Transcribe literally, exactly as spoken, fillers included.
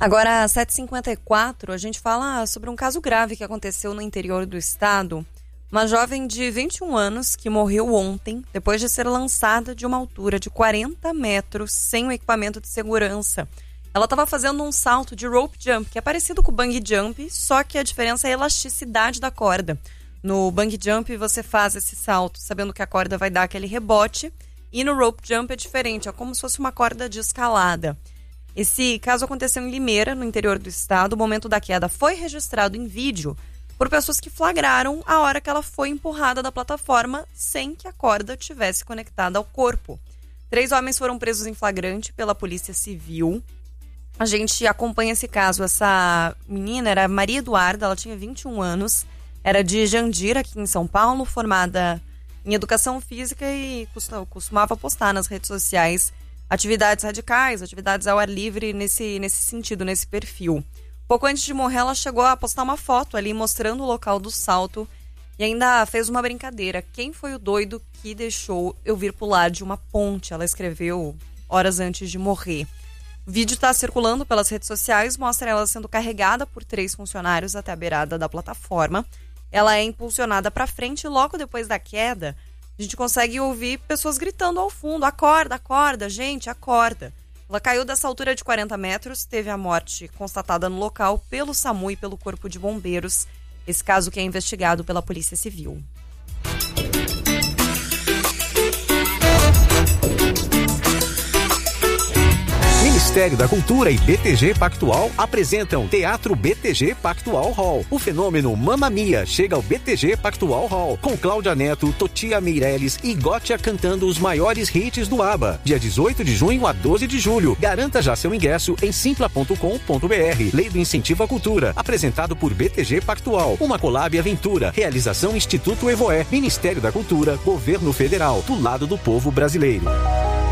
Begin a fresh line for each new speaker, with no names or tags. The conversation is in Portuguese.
Agora, às sete e cinquenta e quatro, a gente fala sobre um caso grave que aconteceu no interior do estado. Uma jovem de vinte e um anos que morreu ontem depois de ser lançada de uma altura de quarenta metros sem o equipamento de segurança. Ela estava fazendo um salto de rope jump, que é parecido com o bungee jump, só que a diferença é a elasticidade da corda. No bungee jump você faz esse salto sabendo que a corda vai dar aquele rebote, e no rope jump é diferente, é como se fosse uma corda de escalada. Esse caso aconteceu em Limeira, no interior do estado. O momento da queda foi registrado em vídeo por pessoas que flagraram a hora que ela foi empurrada da plataforma sem que a corda tivesse conectada ao corpo. Três homens foram presos em flagrante pela Polícia Civil. A gente acompanha esse caso. Essa menina era Maria Eduarda, ela tinha vinte e um anos, era de Jandira, aqui em São Paulo, formada em Educação Física e costumava postar nas redes sociais atividades radicais, atividades ao ar livre nesse, nesse sentido, nesse perfil. Pouco antes de morrer, ela chegou a postar uma foto ali mostrando o local do salto e ainda fez uma brincadeira. Quem foi o doido que deixou eu vir pular de uma ponte? Ela escreveu horas antes de morrer. O vídeo está circulando pelas redes sociais, mostra ela sendo carregada por três funcionários até a beirada da plataforma. Ela é impulsionada para frente e logo depois da queda, a gente consegue ouvir pessoas gritando ao fundo: acorda, acorda, gente, acorda. Ela caiu dessa altura de quarenta metros, teve a morte constatada no local pelo SAMU e pelo Corpo de Bombeiros. Esse caso que é investigado pela Polícia Civil.
Ministério da Cultura e B T G Pactual apresentam Teatro B T G Pactual Hall. O fenômeno Mamma Mia chega ao B T G Pactual Hall, com Cláudia Neto, Totia Meirelles e Gotia cantando os maiores hits do ABBA. Dia dezoito de junho a doze de julho. Garanta já seu ingresso em simpla ponto com ponto br. Lei do Incentivo à Cultura, apresentado por B T G Pactual. Uma collab aventura. Realização Instituto Evoé, Ministério da Cultura, Governo Federal, do lado do povo brasileiro.